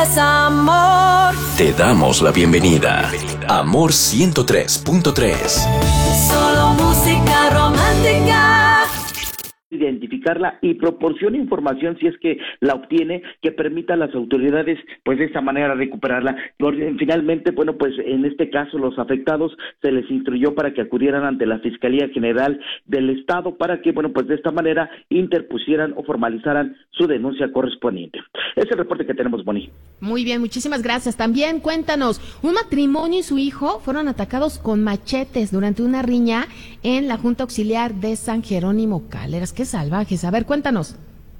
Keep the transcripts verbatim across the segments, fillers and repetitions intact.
Amor. Te damos la bienvenida. Amor ciento tres punto tres. Solo música romántica. Identificarla y proporciona información si es que la obtiene, que permita a las autoridades pues de esta manera recuperarla. Finalmente, bueno, pues en este caso los afectados se les instruyó para que acudieran ante la Fiscalía General del Estado para que, bueno, pues de esta manera interpusieran o formalizaran su denuncia correspondiente. Es el reporte que tenemos, Boni. Muy bien, muchísimas gracias. También cuéntanos, un matrimonio y su hijo fueron atacados con machetes durante una riña en la Junta Auxiliar de San Jerónimo Caleras. ¡Qué salvajes! A ver, cuéntanos.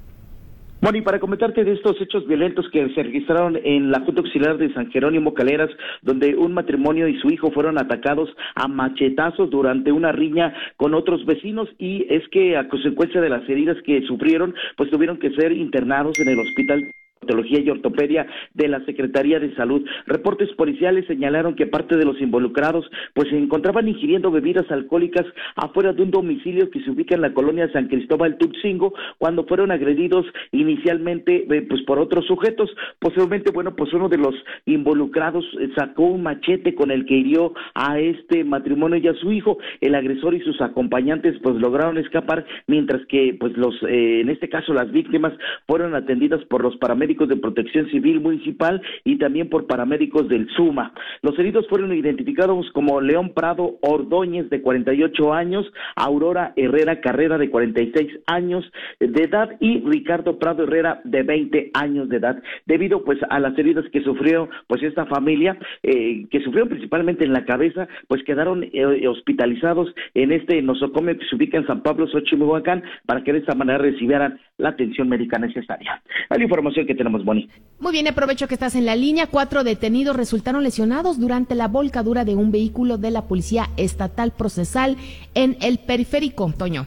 Bueno, y para comentarte de estos hechos violentos que se registraron en la Junta Auxiliar de San Jerónimo Caleras, donde un matrimonio y su hijo fueron atacados a machetazos durante una riña con otros vecinos, y es que a consecuencia de las heridas que sufrieron, pues tuvieron que ser internados en el hospital Patología y Ortopedia de la Secretaría de Salud. Reportes policiales señalaron que parte de los involucrados pues se encontraban ingiriendo bebidas alcohólicas afuera de un domicilio que se ubica en la colonia San Cristóbal Tuxingo, cuando fueron agredidos inicialmente eh, pues por otros sujetos. Posteriormente, bueno, pues uno de los involucrados eh, sacó un machete con el que hirió a este matrimonio y a su hijo. El agresor y sus acompañantes pues lograron escapar, mientras que pues los eh, en este caso las víctimas fueron atendidas por los paramédicos de Protección Civil Municipal y también por paramédicos del SUMA. Los heridos fueron identificados como León Prado Ordóñez, de cuarenta y ocho años, Aurora Herrera Carrera, de cuarenta y seis años de edad, y Ricardo Prado Herrera, de veinte años de edad. Debido pues a las heridas que sufrió pues esta familia, eh, que sufrieron principalmente en la cabeza, pues quedaron eh, hospitalizados en este nosocomio que se ubica en San Pablo, Xochimilco, para que de esta manera recibieran la atención médica necesaria. Hay la información que tenemos, Boni. Muy bien, aprovecho que estás en la línea. Cuatro detenidos resultaron lesionados durante la volcadura de un vehículo de la Policía Estatal Procesal en el Periférico. Toño.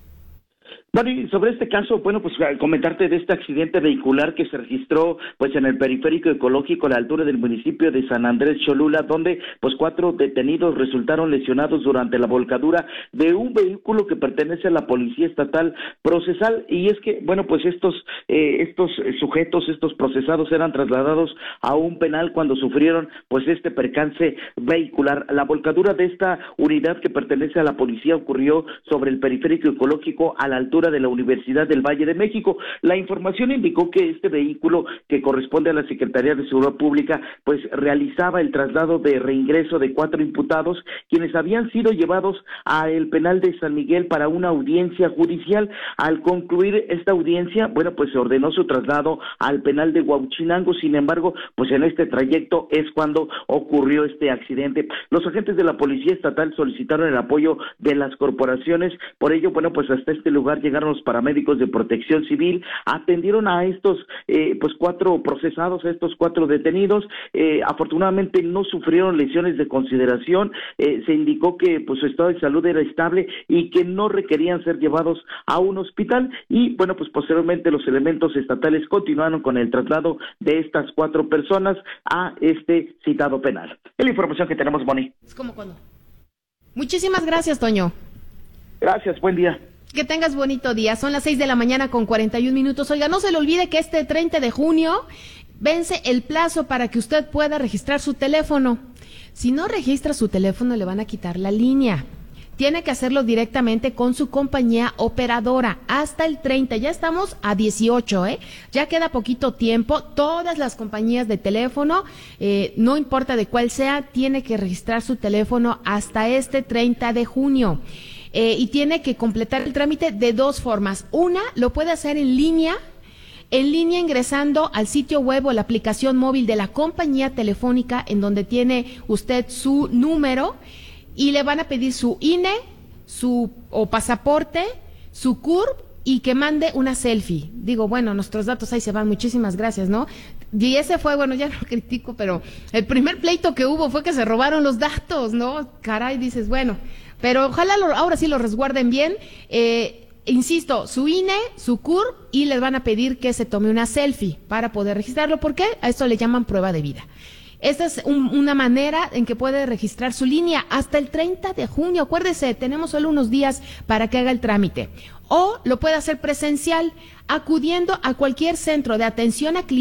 Bueno, y sobre este caso, bueno, pues comentarte de este accidente vehicular que se registró pues en el Periférico Ecológico a la altura del municipio de San Andrés Cholula, donde pues cuatro detenidos resultaron lesionados durante la volcadura de un vehículo que pertenece a la Policía Estatal Procesal. Y es que, bueno, pues estos eh, estos sujetos, estos procesados eran trasladados a un penal cuando sufrieron pues este percance vehicular. La volcadura de esta unidad que pertenece a la policía ocurrió sobre el Periférico Ecológico a la altura de la Universidad del Valle de México. La información indicó que este vehículo, que corresponde a la Secretaría de Seguridad Pública, pues realizaba el traslado de reingreso de cuatro imputados, quienes habían sido llevados al penal de San Miguel para una audiencia judicial. Al concluir esta audiencia, bueno, pues se ordenó su traslado al penal de Huauchinango. Sin embargo, pues en este trayecto es cuando ocurrió este accidente. Los agentes de la Policía Estatal solicitaron el apoyo de las corporaciones. Por ello, bueno, pues hasta este lugar llegaron los paramédicos de Protección Civil, atendieron a estos eh, pues cuatro procesados, a estos cuatro detenidos. Eh, afortunadamente no sufrieron lesiones de consideración. Eh, se indicó que pues su estado de salud era estable y que no requerían ser llevados a un hospital. Y bueno, pues posteriormente los elementos estatales continuaron con el traslado de estas cuatro personas a este citado penal. Es la información que tenemos, Boni. Es como cuando. Muchísimas gracias, Toño. Gracias, buen día. Que tengas bonito día. Son las seis de la mañana con cuarenta y un minutos. Oiga, no se le olvide que este treinta de junio vence el plazo para que usted pueda registrar su teléfono. Si no registra su teléfono, le van a quitar la línea. Tiene que hacerlo directamente con su compañía operadora hasta el treinta. Ya estamos a dieciocho, ¿eh? Ya queda poquito tiempo. Todas las compañías de teléfono, eh, no importa de cuál sea, tiene que registrar su teléfono hasta este treinta de junio. Eh, y tiene que completar el trámite de dos formas. Una, lo puede hacer en línea, en línea ingresando al sitio web o la aplicación móvil de la compañía telefónica en donde tiene usted su número, y le van a pedir su I N E, su o pasaporte, su C U R P, y que mande una selfie. Digo, bueno, nuestros datos ahí se van, muchísimas gracias, ¿no? Y ese fue, bueno, ya lo critico, pero el primer pleito que hubo fue que se robaron los datos, ¿no? Caray, dices, bueno, pero ojalá lo, ahora sí lo resguarden bien. Eh, insisto, su I N E, su C U R P, y les van a pedir que se tome una selfie para poder registrarlo. ¿Por qué? A esto le llaman prueba de vida. Esta es un, una manera en que puede registrar su línea hasta el treinta de junio. Acuérdese, tenemos solo unos días para que haga el trámite. O lo puede hacer presencial, acudiendo a cualquier centro de atención a clientes